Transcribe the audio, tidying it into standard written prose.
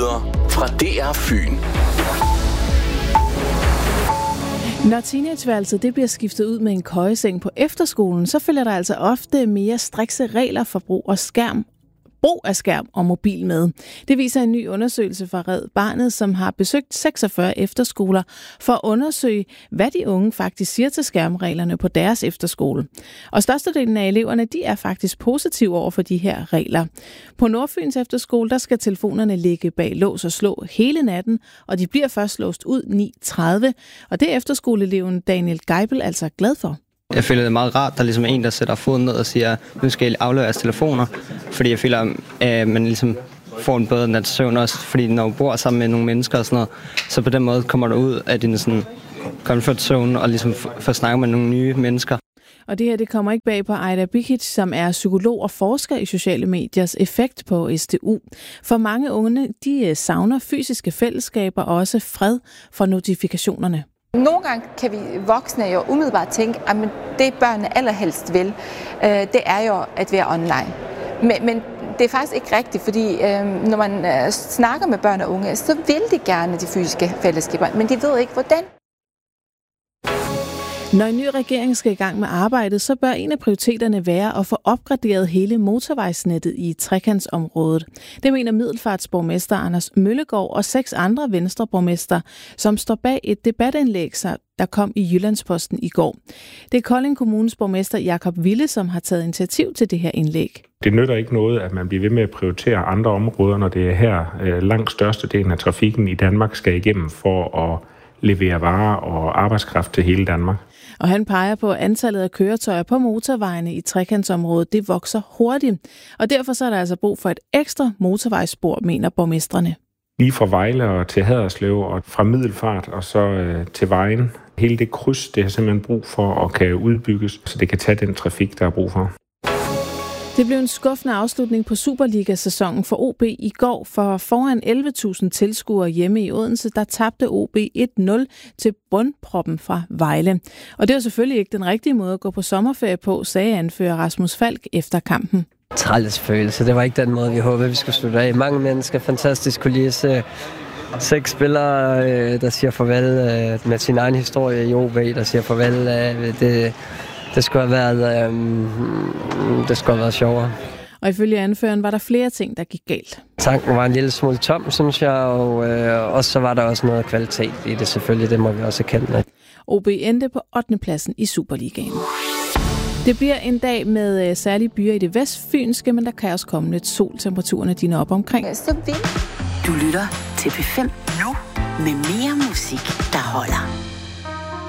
Nyheder fra DR Fyn. Når teenageværelset det bliver skiftet ud med en køjeseng på efterskolen, så følger der altså ofte mere strikse regler for brug af skærm og mobil med. Det viser en ny undersøgelse fra Red Barnet, som har besøgt 46 efterskoler for at undersøge, hvad de unge faktisk siger til skærmreglerne på deres efterskole. Og størstedelen af eleverne, de er faktisk positive over for de her regler. På Nordfyns efterskole, der skal telefonerne ligge bag lås og slå hele natten, og de bliver først låst ud 9:30. Og det er efterskoleeleven Daniel Geibel altså glad for. Jeg føler det meget rart, der er ligesom en, der sætter foden ned og siger, nu skal I aflevere jeres telefoner, fordi jeg føler, at man ligesom får en bedre nats søvn også, fordi når man bor sammen med nogle mennesker og sådan noget, så på den måde kommer der ud af din sådan comfort zone og ligesom får snakket med nogle nye mennesker. Og det her, det kommer ikke bag på Aida Bikic, som er psykolog og forsker i sociale mediers effekt på SDU. For mange unge, de savner fysiske fællesskaber og også fred fra notifikationerne. Nogle gange kan vi voksne jo umiddelbart tænke, at det børnene allerhelst vil, det er jo at være online. Men det er faktisk ikke rigtigt, fordi når man snakker med børn og unge, så vil de gerne de fysiske fællesskaber, men de ved ikke hvordan. Når en ny regering skal i gang med arbejdet, så bør en af prioriteterne være at få opgraderet hele motorvejsnettet i trekantsområdet. Det mener Middelfartsborgmester Anders Møllegaard og 6 andre venstreborgmester, som står bag et debatindlæg, der kom i Jyllandsposten i går. Det er Kolding Kommunes borgmester Jakob Wille, som har taget initiativ til det her indlæg. Det nytter ikke noget, at man bliver ved med at prioritere andre områder, når det er her langt størstedelen af trafikken i Danmark skal igennem for at levere varer og arbejdskraft til hele Danmark. Og han peger på, at antallet af køretøjer på motorvejene i trekantsområdet, det vokser hurtigt. Og derfor så er der altså brug for et ekstra motorvejsspor, mener borgmestrene. Lige fra Vejle og til Haderslev og fra Middelfart og så til Vejen. Hele det kryds, det har simpelthen brug for at kan udbygges, så det kan tage den trafik, der er brug for. Det blev en skuffende afslutning på Superliga-sæsonen for OB i går, for foran 11.000 tilskuere hjemme i Odense, der tabte OB 1-0 til bundproppen fra Vejle. Og det var selvfølgelig ikke den rigtige måde at gå på sommerferie på, sagde anfører Rasmus Falk efter kampen. Træls følelse. Det var ikke den måde, vi håbede, vi skulle slutte af. Mange mennesker, fantastisk kulisse. 6 spillere, der siger farvel med sin egen historie i OB, der siger farvel. Det skulle have været sjovere. Og ifølge anføreren var der flere ting, der gik galt. Tanken var en lille smule tom, synes jeg, og så var der også noget kvalitet i det selvfølgelig. Det må vi også erkende. OB endte på 8. pladsen i Superligaen. Det bliver en dag med særlige byer i det vestfynske, men der kan også komme lidt sol. Temperaturerne dine op omkring. Så vildt. Du lytter til P5 nu med mere musik.